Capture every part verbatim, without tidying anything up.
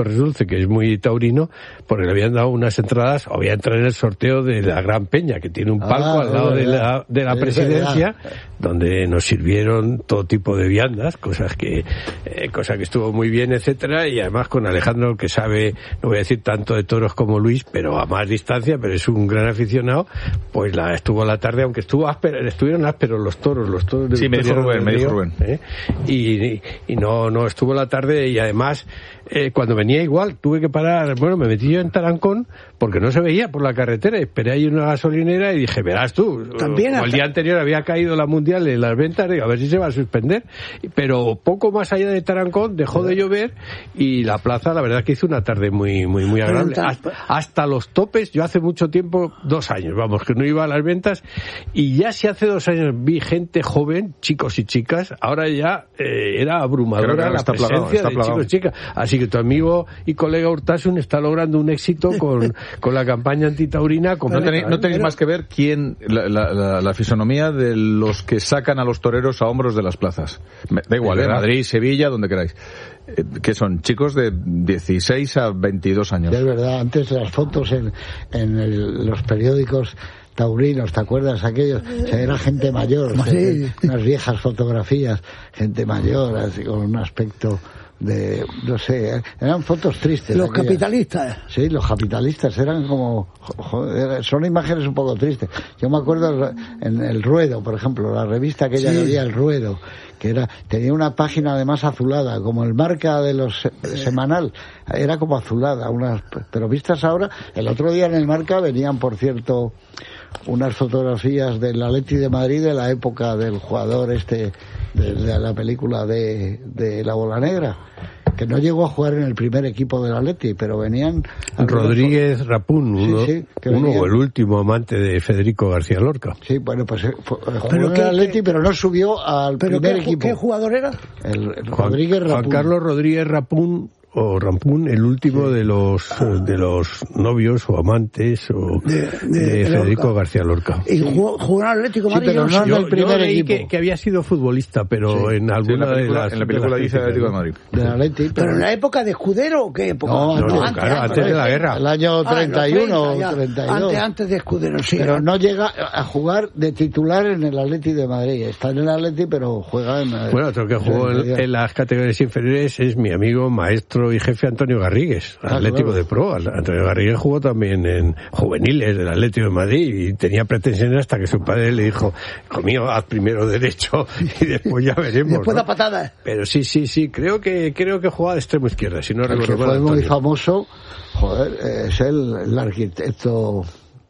Dulce, que es muy taurino, porque le habían dado unas entradas, o había entrado en el sorteo de la Gran Peña, que tiene un palco ah, al lado de la, de la presidencia, donde nos sirvieron todo tipo de viandas, cosas que, eh, cosa que estuvo muy bien, etcétera, y además con Alejandro, que sabe, no voy a decir tanto de toros como Luis, pero a más distancia, pero es un gran aficionado, pues la estuvo a la tarde, aunque estuvo áspero, estuvieron ásperos los toros, los toros de Sí, me dijo Rubén, me dijo Rubén. ¿eh? Y, y no, no estuvo la tarde, y además, eh, cuando venía igual, tuve que parar, bueno, me metí yo en Tarancón, porque no se veía por la carretera, esperé ahí una gasolinera y dije, verás tú, también como hasta... el día anterior había caído la Mundial en las ventas, digo, a ver si se va a suspender, pero poco más allá de Tarancón dejó de llover y la plaza, la verdad que hizo una tarde muy muy muy agradable, hasta, hasta los topes. Yo hace mucho tiempo, dos años, vamos, que no iba a las ventas, y ya si hace dos años vi gente joven, chicos y chicas, ahora ya eh, era abrumadora la presencia plagado, de plagado. chicos y chicas, así que tu amigo y colega Urtasun está logrando un éxito con, con la campaña antitaurina. No tenéis, no tenéis más que ver quién, la, la, la, la fisonomía de los que sacan a los toreros a hombros de las plazas. Da igual, ¿eh? Madrid, Sevilla, donde queráis. Eh, que son chicos de dieciséis a veintidós años. Es verdad, antes las fotos en, en el, los periódicos taurinos, ¿te acuerdas aquellos? O sea, era gente mayor, sí. Unas viejas fotografías, gente mayor, así, con un aspecto de, no sé, eran fotos tristes. Los aquellas. Capitalistas. Sí, los capitalistas eran como, joder, son imágenes un poco tristes. Yo me acuerdo en El Ruedo, por ejemplo, la revista aquella sí. que había, El Ruedo, que era, tenía una página además azulada, como el Marca de los semanal, era como azulada, unas, pero vistas ahora, el otro día en el Marca venían, por cierto, unas fotografías del Atleti de Madrid de la época del jugador este de, de la película de, de La Bola Negra, que no llegó a jugar en el primer equipo del Atleti, pero venían Rodríguez Rapún, uno, sí, sí, uno o el último amante de Federico García Lorca. Sí, bueno, pues fue, jugó en el Atleti, pero no subió al primer qué, equipo. ¿Qué jugador era? El, el Juan, Rodríguez Rapún. Juan Carlos Rodríguez Rapún, o Rampún, el último sí. de los de los novios o amantes o de, de, de Federico Lorca. García Lorca. Y jugó, jugó en Atlético sí, pero no en el primer yo leí equipo. Que, que había sido futbolista, pero sí. en alguna sí, en película, de las en la película dice Atlético de Madrid. De Atleti, pero... pero en la época de Escudero o qué época? No, no, no antes, claro, antes, antes de la guerra. El año treinta y uno o ah, treinta y dos. Antes, antes de Escudero, sí. Pero no llega a jugar de titular en el Atleti de Madrid. Está en el Atleti, pero juega en... Bueno, otro que jugó en, en las categorías inferiores es mi amigo, maestro y jefe Antonio Garrigues, ah, Atlético claro. de Pro. Antonio Garrigues jugó también en juveniles del Atlético de Madrid y tenía pretensiones hasta que su padre le dijo, hijo mío, haz primero derecho y después ya veremos. Después ¿no? da patada. Pero sí, sí, sí, creo que creo que jugaba de extremo izquierda, si no recuerdo mal. El que fue muy famoso, joder, es el, el arquitecto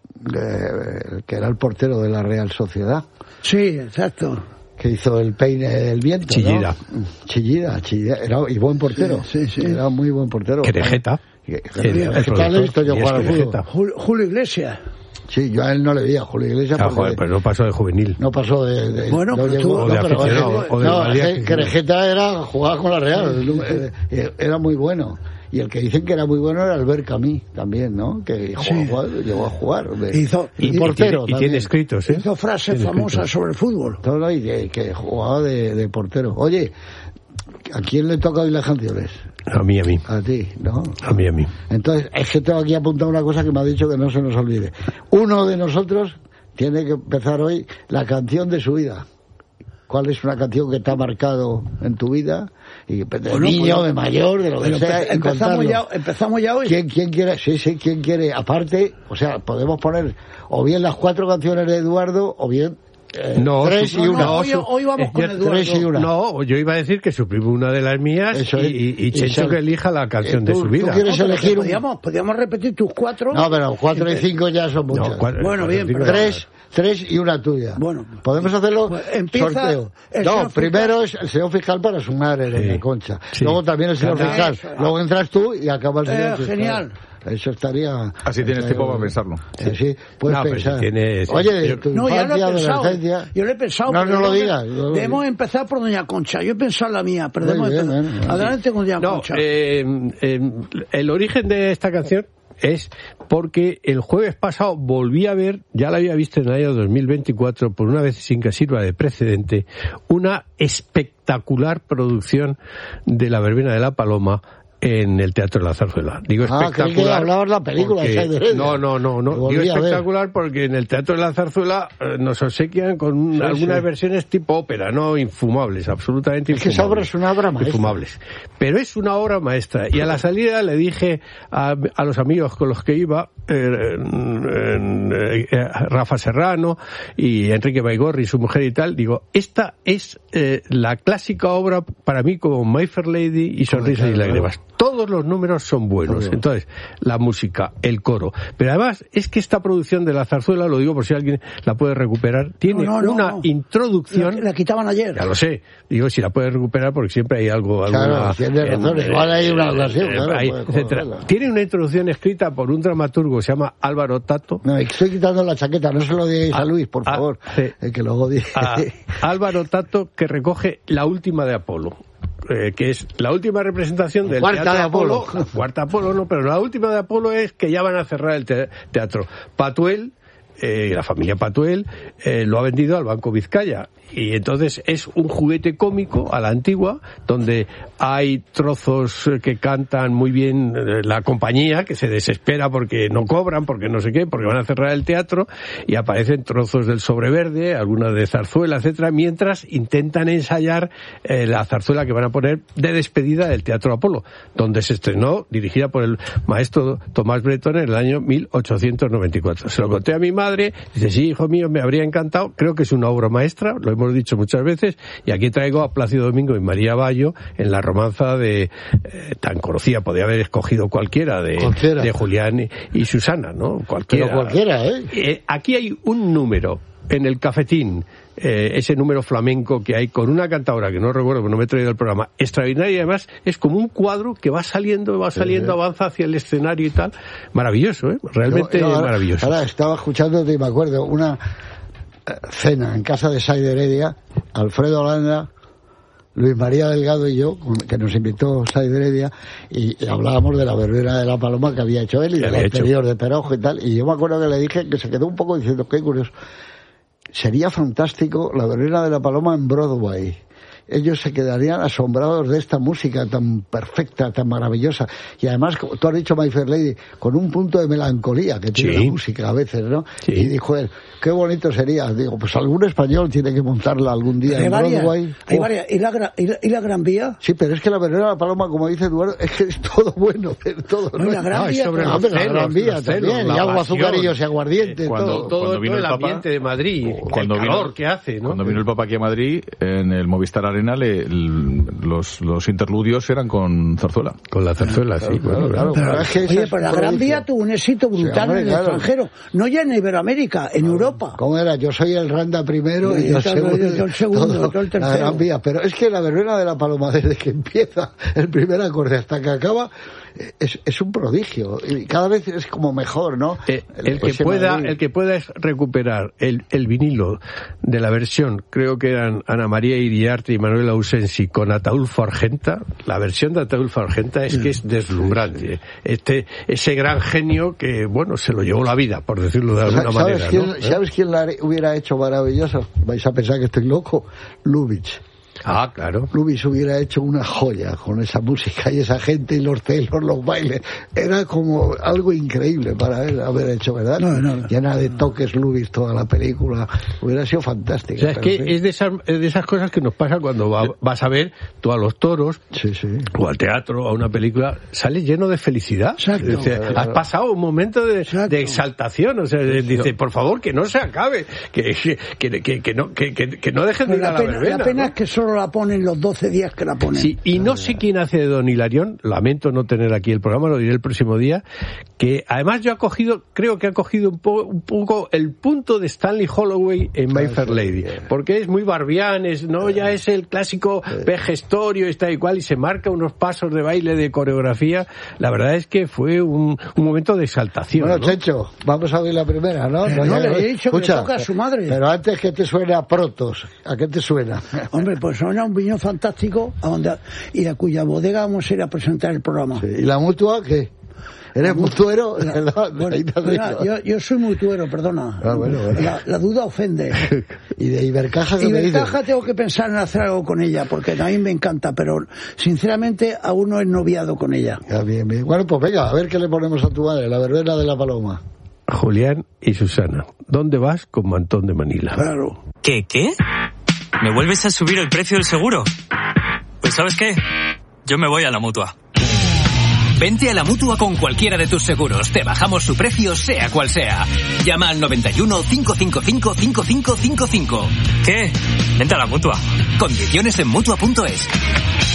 eh, que era el portero de la Real Sociedad. Sí, exacto. Que hizo el peine del viento, Chillida. ¿no? Chillida, Chillida, era y buen portero. Sí, sí, sí. Era muy buen portero. Querejeta. ¿Qué tal he visto yo jugar al fútbol? Julio, Julio Iglesias. Sí, yo a él no le vi a Julio Iglesias. Ah, joder, pero no pasó de juvenil. No pasó de... de bueno, no pero llegó, tú, o de no, pero, aficionado. O de no, Querejeta era, jugaba con la Real. Era muy bueno. Y el que dicen que era muy bueno era Albert Camus también, ¿no? Que sí. jugó, llegó a jugar. De, hizo, y, y portero. Y tiene, y tiene escritos, ¿eh? Hizo frases tiene famosas escritos. Sobre el fútbol. Todo, y que, que jugaba de, de portero. Oye, ¿a quién le toca hoy las canciones? A mí, a mí. A ti, ¿no? A mí, a mí. Entonces, es que tengo aquí apuntado una cosa que me ha dicho que no se nos olvide. Uno de nosotros tiene que empezar hoy la canción de su vida. ¿Cuál es una canción que te ha marcado en tu vida? Y de bueno, niño, pues, de mayor, de lo que sea. Empezamos ya, empezamos ya hoy. ¿Quién, ¿Quién quiere? Sí, sí, ¿quién quiere? Aparte, o sea, podemos poner o bien las cuatro canciones de Eduardo o bien eh, no, tres su, y una. No, hoy, hoy vamos eh, con Eduardo. Tres y una. No, yo iba a decir que suprimo una de las mías Eso es. y, y, y Chencho que elija la canción eh, tú, de su vida. ¿Tú quieres no, elegir un... podíamos, podíamos repetir tus cuatro. No, pero cuatro y cinco ya son muchas. No, cuatro, bueno, bien, cinco, pero... Tres... Tres y una tuya. Bueno, podemos hacerlo pues empieza sorteo. No, primero es el señor fiscal para sumar en sí, la concha. Sí. Luego también el señor Cada fiscal. Eso. Luego entras tú y acaba el señor eh, fiscal. Genial. Eso estaría... Así tienes tiempo para pensarlo. Sí, sí, puedes no, pensar. Si tienes, Oye, yo, tu no, ya lo he pensado. Yo lo he pensado. No, no lo digas. No lo debemos digas. empezar por Doña Concha. Yo he pensado la mía, pero debemos bien, empezar. Bien, bien. Adelante con Doña no, Concha. Eh, eh, el origen de esta canción es porque el jueves pasado volví a ver, ya la había visto en el año dos mil veinticuatro, por una vez sin que sirva de precedente, una espectacular producción de La Verbena de la Paloma en el Teatro de la Zarzuela. Digo ah, espectacular. Que hablabas la película porque, de Heredia. No, no, no, no. Digo espectacular porque en el Teatro de la Zarzuela eh, nos obsequian con un, sí, algunas sí. versiones tipo ópera, no infumables, absolutamente infumables. Es que esa obra es una obra maestra. Infumables. Pero es una obra maestra. Y a la salida le dije a, a los amigos con los que iba, eh, eh, eh, Rafa Serrano y Enrique Baigorri, su mujer y tal, digo, esta es eh, la clásica obra para mí como My Fair Lady y Sonrisas y Lágrimas. Todos los números son buenos. Entonces, la música, el coro. Pero además, es que esta producción de la zarzuela, lo digo por si alguien la puede recuperar, tiene no, no, una no. introducción... La, la quitaban ayer. Ya lo sé. Digo, si la puedes recuperar porque siempre hay algo... Claro, alguna, tiene razón. en, Igual hay una ocasión, eh, claro. Hay, puede, etcétera. Tiene una introducción escrita por un dramaturgo que se llama Álvaro Tato. No, estoy quitando la chaqueta, no se lo digáis a, a Luis, por a, favor. Sí. El que lo odie. Álvaro Tato, que recoge la última de Apolo. Eh, que es la última representación del cuarta teatro de Apolo. Apolo. La cuarta Apolo no, pero la última de Apolo es que ya van a cerrar el te- teatro. Patuel, eh, la familia Patuel, eh, lo ha vendido al Banco Vizcaya. Y entonces es un juguete cómico a la antigua, donde hay trozos que cantan muy bien la compañía, que se desespera porque no cobran, porque no sé qué, porque van a cerrar el teatro, y aparecen trozos del Sobreverde, algunas de zarzuela, etcétera, mientras intentan ensayar eh, la zarzuela que van a poner de despedida del Teatro Apolo, donde se estrenó, dirigida por el maestro Tomás Bretón en el año mil ochocientos noventa y cuatro. Se lo conté a mi madre, dice, sí, hijo mío, me habría encantado, creo que es una obra maestra, lo hemos dicho muchas veces, y aquí traigo a Plácido Domingo y María Bayo en la romanza de eh, tan conocida, podía haber escogido cualquiera de, cualquiera. de Julián y, y Susana, ¿no? Cualquiera. Pero cualquiera, ¿eh? eh aquí hay un número en el cafetín, eh, ese número flamenco que hay con una cantadora que no recuerdo, porque no me he traído el programa, extraordinaria, y además es como un cuadro que va saliendo, va saliendo, sí, sí. avanza hacia el escenario y tal. Maravilloso, ¿eh? Realmente yo, yo ahora, maravilloso. Ahora estaba escuchándote y me acuerdo, una cena en casa de Said Heredia, Alfredo Holanda, Luis María Delgado y yo, que nos invitó Said Heredia, y, y hablábamos de la verbena de la Paloma que había hecho él y del anterior de Perojo y tal, y yo me acuerdo que le dije que se quedó un poco diciendo, qué curioso, sería fantástico la verbena de la Paloma en Broadway. Ellos se quedarían asombrados de esta música tan perfecta, tan maravillosa. Y además, como tú has dicho, My Fair Lady, con un punto de melancolía que tiene sí. la música a veces, ¿no? Sí. Y dijo él, qué bonito sería. Digo, pues algún español tiene que montarla algún día en varias, Broadway. Hay oh. varias. ¿Y la, y, la, ¿Y la Gran Vía? Sí, pero es que la verbena de la Paloma, como dice Eduardo, es que es todo bueno. Es todo, no, ¿no? La Gran Vía, no, sobre no, los la Gran Vía también. Y agua, azucarillos y aguardiente. Cuando, todo. Cuando todo, vino todo el, el Papa, ambiente de Madrid, oh, cuando el vino, calor que hace, ¿no? Cuando vino el Papa aquí a Madrid, en el Movistar Arena, le, los, los interludios eran con zarzuela. Con la zarzuela, sí. Claro, claro, claro. Pero, pero, es que oye, pero la Gran Vía tuvo un éxito brutal, sí, hombre, en el claro. extranjero. No ya en Iberoamérica, en Europa. ¿Cómo era? Yo soy el Randa primero y, y yo, segundo, yo el segundo, todo, yo el tercero. La Gran Vía. Pero es que la verbena de la Paloma, desde que empieza el primer acorde hasta que acaba, es, es un prodigio. Y cada vez es como mejor, ¿no? Eh, el, que pueda, el que pueda es recuperar el, el vinilo de la versión, creo que eran Ana María Iriarte y Manuel Ausensi con Ataulfo Argenta. La versión de Ataulfo Argenta es que es deslumbrante. Este, ese gran genio que, bueno, se lo llevó la vida, por decirlo de alguna ¿Sabes manera. Quién, ¿no? ¿Sabes quién la hubiera hecho maravillosa? Vais a pensar que estoy loco. Lubitsch. Ah, claro. Lubitsch hubiera hecho una joya con esa música y esa gente y los telos, los bailes. Era como algo increíble para él haber hecho, ¿verdad? No, no, no. Llena de toques Lubitsch toda la película. Hubiera sido fantástico. O sea, es que sí. es, de esas, es de esas cosas que nos pasa cuando va, vas a ver tú a los toros, sí, sí. o al teatro, o a una película, sales lleno de felicidad. Exacto. O sea, claro. Has pasado un momento de, de exaltación. O sea, sí, dice, sí. por favor, que no se acabe, que, que, que, que, no, que, que, que no dejen de ir a la pena, verbena. La pena ¿no? es que solo la ponen los doce días que la ponen. Sí, y no sé quién hace de Don Hilarión, lamento no tener aquí el programa, lo diré el próximo día, que además yo ha cogido, creo que ha cogido un, po, un poco el punto de Stanley Holloway en My Fair Lady, porque es muy barbián, es, no ya es el clásico vejestorio, está igual, y se marca unos pasos de baile, de coreografía. La verdad es que fue un, un momento de exaltación. Bueno, ¿no? Checho, vamos a oír la primera, ¿no? Eh, no, no le he dicho Escucha, que le toca a su madre. Pero antes, ¿qué te suena a Protos? ¿A qué te suena? Hombre, pues suena un vino fantástico a donde, y a cuya bodega vamos a ir a presentar el programa. Sí. ¿Y la Mutua qué? ¿Eres mutuero? La, bueno, mira, yo, yo soy mutuero, perdona. Ah, bueno, bueno. La, la duda ofende. ¿Y de Ibercaja qué Ibercaja me dices? tengo que pensar en hacer algo con ella, porque a mí me encanta, pero sinceramente aún no he noviado con ella. Ya, bien, bien. Bueno, pues venga, a ver qué le ponemos a tu madre, la verbena de la paloma. Julián y Susana, ¿dónde vas con mantón de Manila? Claro. ¿Qué, qué? ¿Me vuelves a subir el precio del seguro? Pues ¿sabes qué? Yo me voy a la Mutua. Vente a la Mutua con cualquiera de tus seguros. Te bajamos su precio, sea cual sea. Llama al noventa y uno, cinco cinco cinco, cinco cinco cinco cinco. ¿Qué? Vente a la Mutua. Condiciones en Mutua punto es.